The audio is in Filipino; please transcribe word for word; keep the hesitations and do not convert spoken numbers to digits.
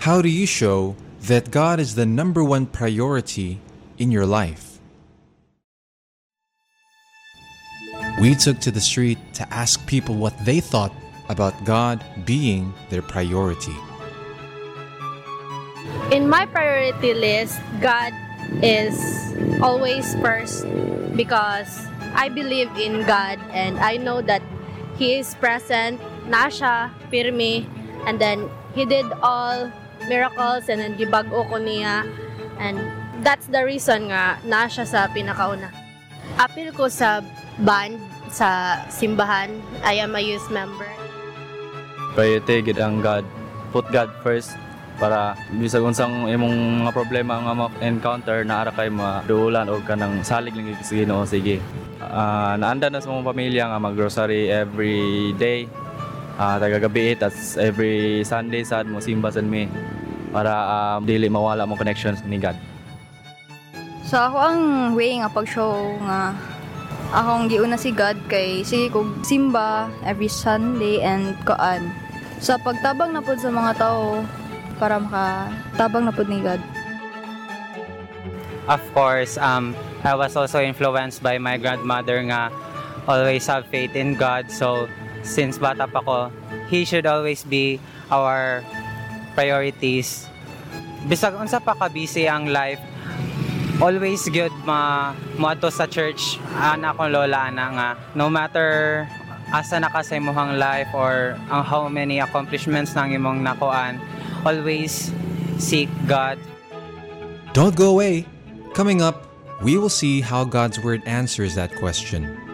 How do you show that God is the number one priority in your life? We took to the street to ask people what they thought about God being their priority. In my priority list, God is always first because I believe in God and I know that He is present, nasya, pirmi, and then He did all miracles and then gibag-o ko niya, and that's the reason nga nasya sa pinakauna. Apil ko sa band, sa simbahan. I am a youth member. Priority gid ang God. Put God first para bisag unsang imong mga problema nga ma-encounter na ara kay maduulan og kanang salig lang gid sa Ginoo. Sige. Uh, naanda na sa mga pamilya nga mag-grocery every day. Uh, tagagabi at every Sunday sad mo simba sad mi para um, dili mawala mo connections ni God. So ako ang way nga pag-show nga akong giuna si God kay sige kog simba every Sunday and koan. Sa pagtabang na pud sa mga tao para makatabang na pud ni God. Of course, um, I was also influenced by my grandmother nga always have faith in God. So since bata pa ko, He should always be our priorities. Bisag unsa pa ka busy ang life, always good ma moadto sa church ana akong lola ana nga no matter asa na ka sa imong life or ang how many accomplishments nang imong nakuan, always seek God. Don't go away. Coming up, we will see how God's Word answers that question.